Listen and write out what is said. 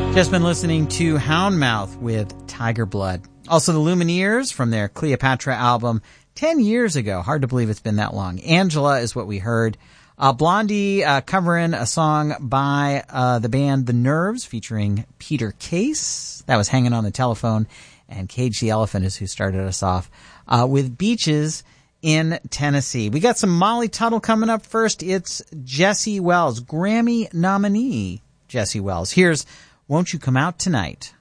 Just been listening to Houndmouth with Tiger Blood. Also the Lumineers from their Cleopatra album 10 years ago. Hard to believe it's been that long. Angela is what we heard. Blondie covering a song by the band The Nerves featuring Peter Case. That was Hanging on the Telephone. And Cage the Elephant is who started us off with Beaches in Tennessee. We got some Molly Tuttle coming up first. It's Jesse Wells, Grammy nominee Jesse Wells. Here's Won't You Come Out Tonight?